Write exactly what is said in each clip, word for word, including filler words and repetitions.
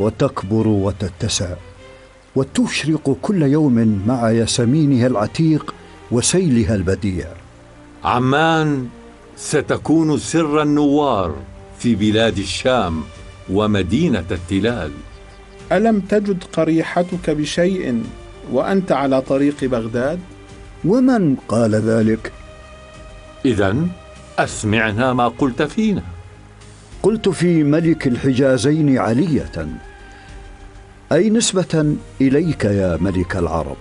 وتكبر وتتسع وتشرق كل يوم مع ياسمينها العتيق وسيلها البديع. عمان ستكون سر النوار في بلاد الشام ومدينة التلال. ألم تجد قريحتك بشيء وأنت على طريق بغداد؟ ومن قال ذلك؟ إذن أسمعنا ما قلت فينا. قلت في ملك الحجازين علية، أي نسبة إليك يا ملك العرب.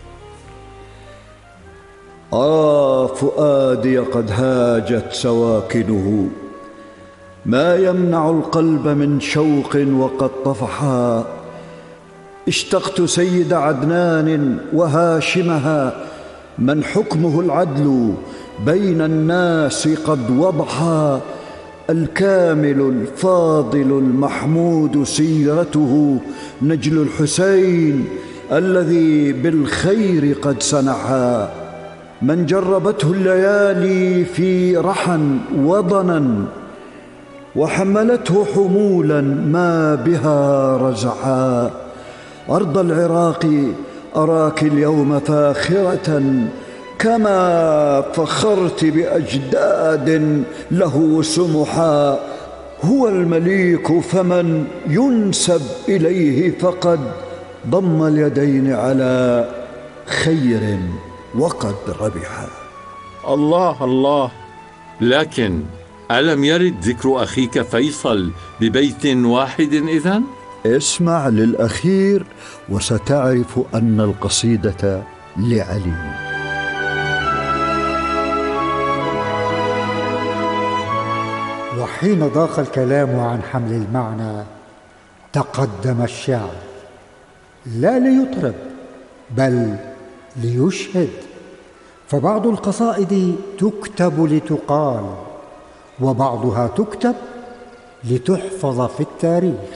آه فؤادي قد هاجت سواكنه، ما يمنع القلب من شوق وقد طفحا. اشتقت سيد عدنان وهاشمها، من حكمه العدل بين الناس قد وضحا. الكامل الفاضل المحمود سيرته، نجل الحسين الذي بالخير قد سنحا. من جربته الليالي في رحا وضنا، وحملته حمولا ما بها رزحا. أرض العراق أراك اليوم فاخرة، كما فخرت بأجداد له سمحا. هو المليك فمن ينسب إليه فقد ضم اليدين على خير وقد ربحا. الله الله. لكن ألم يرد ذكر أخيك فيصل ببيت واحد إذن؟ اسمع للأخير وستعرف أن القصيدة لعلي. وحين ضاق الكلام عن حمل المعنى، تقدم الشاعر لا ليطرب بل ليشهد. فبعض القصائد تكتب لتقال، وبعضها تكتب لتحفظ في التاريخ.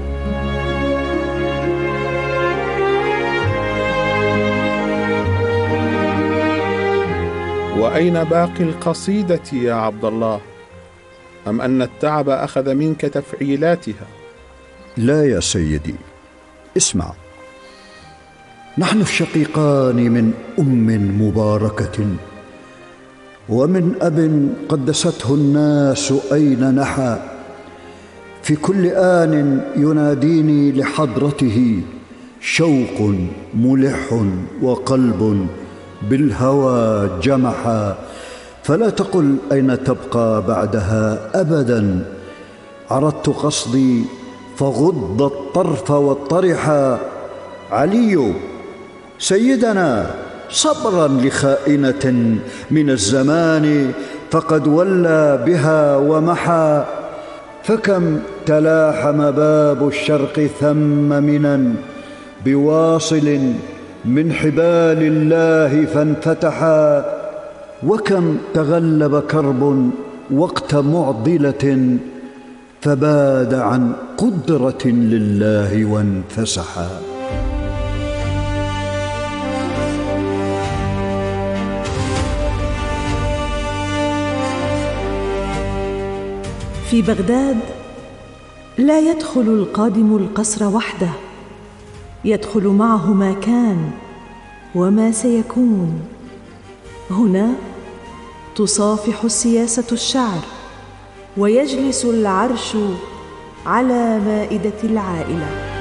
وأين باقي القصيدة يا عبد الله؟ أم أن التعب أخذ منك تفعيلاتها؟ لا يا سيدي، اسمع. نحن الشقيقان من أم مباركة، ومن أب قدسته الناس أين نحى. في كل آن يناديني لحضرته شوق ملح وقلب بالهوى جمحا. فلا تقل أين تبقى بعدها أبدا، عرضت قصدي فغض الطرف واطرحا. علي سيدنا صبرا لخائنة من الزمان، فقد ولى بها ومحى. فكم تلاحم باب الشرق ثم منا، بواصل من حبال الله فانفتحا. وكم تغلب كرب وقت معضلة، فباد عن قدرة لله وانفسحا. في بغداد لا يدخل القادم القصر وحده، يدخل معه ما كان وما سيكون. هنا تصافح السياسة الشعر، ويجلس العرش على مائدة العائلة.